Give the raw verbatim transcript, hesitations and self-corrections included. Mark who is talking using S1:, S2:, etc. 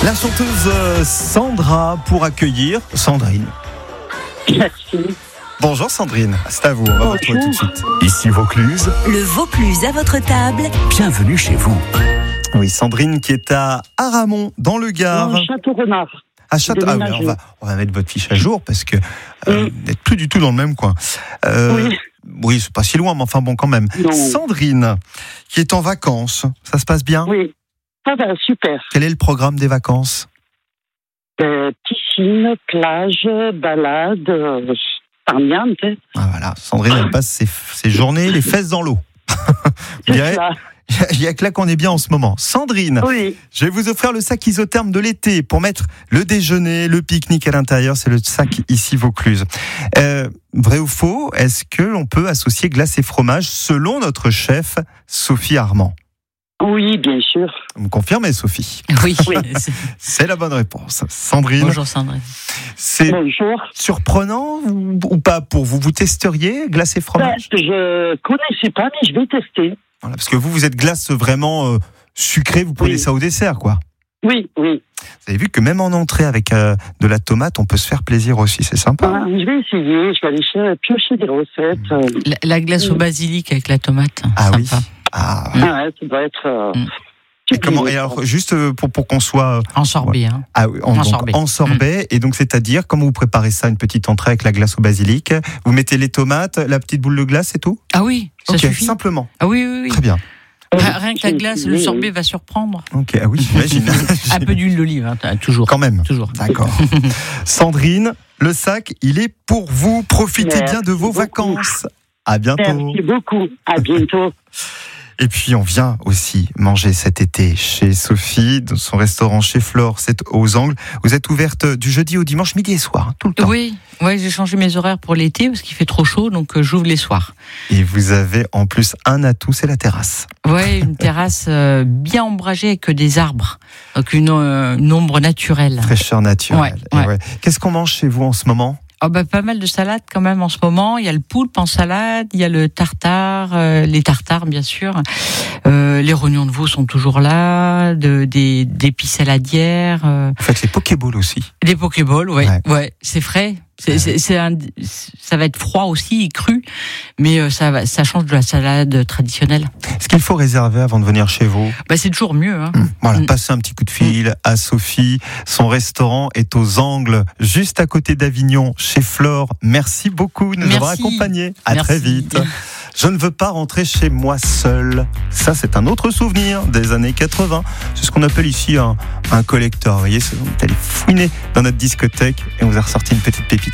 S1: La chanteuse Sandra pour accueillir Sandrine.
S2: Merci.
S1: Bonjour Sandrine, c'est à vous, on va vous retrouver tout de suite.
S3: Ici Vaucluse,
S4: Le Vaucluse à votre table.
S3: bienvenue chez vous.
S1: Oui, Sandrine qui est à Aramon, dans le Gard.
S2: Non, Château-Renard.
S1: À Château. Ah, oui, on, va, on va mettre votre fiche à jour parce que euh,
S2: Oui.
S1: vous n'êtes plus du tout dans le même coin. Euh,
S2: Oui.
S1: Oui, c'est pas si loin, mais enfin bon, quand même.
S2: Non.
S1: Sandrine, qui est en vacances, ça se passe bien?
S2: Oui. Ça va, super.
S1: Quel est le programme des vacances?
S2: Euh, piscine, plage, balade, euh, farniente. hein.
S1: Ah voilà, Sandrine, elle passe ses, ses journées les fesses dans l'eau.
S2: C'est
S1: Il y a-
S2: ça.
S1: il y a que là qu'on est bien en ce moment. Sandrine,
S2: Oui.
S1: je vais vous offrir le sac isotherme de l'été pour mettre le déjeuner, le pique-nique à l'intérieur. C'est le sac ici Vaucluse. Euh, vrai ou faux, est-ce que l'on peut associer glace et fromage selon notre chef Sophie Armand?
S2: Oui, bien sûr.
S1: Vous me confirmez, Sophie?
S5: Oui.
S2: Oui.
S1: C'est la bonne réponse. Sandrine,
S5: Bonjour Sandrine.
S1: c'est
S2: Bonjour.
S1: surprenant ou, ou pas pour vous? Vous testeriez glace et
S2: Ben,
S1: fromage?
S2: je connaissais pas, mais je vais tester.
S1: Voilà, parce que vous, vous êtes glace vraiment euh, sucrée, vous prenez
S2: Oui.
S1: ça au dessert, quoi.
S2: Oui, oui.
S1: Vous avez vu que même en entrée avec euh, de la tomate, on peut se faire plaisir aussi, c'est sympa.
S2: Ah, je vais essayer. Je vais aller cher- piocher des recettes. euh.
S5: La, la glace au basilic avec la tomate.
S1: Ah
S5: sympa.
S1: oui. Ah,
S5: Mm.
S2: Ah ouais, ça doit être. Euh,
S5: Mm.
S1: et comment, et alors, juste euh, pour, pour qu'on soit. euh,
S5: En sorbet. Hein.
S1: Ah oui, en,
S5: En
S1: donc,
S5: sorbet.
S1: en sorbet. Et donc, c'est-à-dire, comment vous préparez ça, une petite entrée avec la glace au basilic? Vous mettez les tomates, la petite boule de glace et tout?
S5: Ah oui, ça
S1: Ok,
S5: suffit.
S1: simplement.
S5: Ah oui, oui, oui.
S1: Très bien.
S5: Rien rien que la glace, le sorbet va surprendre.
S1: Ok, ah oui, j'imagine.
S5: Un peu d'huile d'olive, hein, t- toujours.
S1: Quand même.
S5: Toujours.
S1: D'accord. Sandrine, le sac, il est pour vous. Profitez
S2: Merci
S1: bien de vos
S2: beaucoup.
S1: vacances. À bientôt.
S2: Merci beaucoup. À bientôt.
S1: Et puis on vient aussi manger cet été chez Sophie, dans son restaurant chez Flore, c'est aux Angles. Vous êtes ouverte du jeudi au dimanche, midi et soir, hein, tout le temps.
S5: Oui, ouais, j'ai changé mes horaires pour l'été parce qu'il fait trop chaud, donc euh, j'ouvre les soirs.
S1: Et vous avez en plus un atout, c'est la terrasse.
S5: Ouais, une terrasse euh, bien ombragée avec des arbres, donc une, euh, une ombre naturelle.
S1: Fraîcheur naturelle.
S5: Ouais,
S1: Et
S5: ouais.
S1: ouais. Qu'est-ce qu'on mange chez vous en ce moment?
S5: Oh bah, pas mal de salades quand même en ce moment. Il y a le poulpe en salade, il y a le tartare, euh, les tartares bien sûr. Euh, les rognons de veau sont toujours là, de, des, des épices saladières, euh,
S1: Vous faites les pokéballs aussi.
S5: des pokéballs, ouais,
S1: Ouais.
S5: ouais, c'est frais. C'est, c'est, c'est un, ça va être froid aussi, cru, mais euh, ça, va, ça change de la salade traditionnelle.
S1: Ce qu'il faut réserver avant de venir chez vous.
S5: Bah c'est toujours mieux. Hein.
S1: Voilà,
S5: Mm.
S1: passez un petit coup de fil à Sophie. Son restaurant est aux Angles, juste à côté d'Avignon, chez Flore. Merci beaucoup de nous
S5: Merci.
S1: avoir accompagnés. À
S5: Merci.
S1: très vite. Je ne veux pas rentrer chez moi seul. Ça, c'est un autre souvenir des années quatre-vingts. C'est ce qu'on appelle ici un, un collector. Vous voyez, vous allez fouiner dans notre discothèque et on vous a ressorti une petite pépite.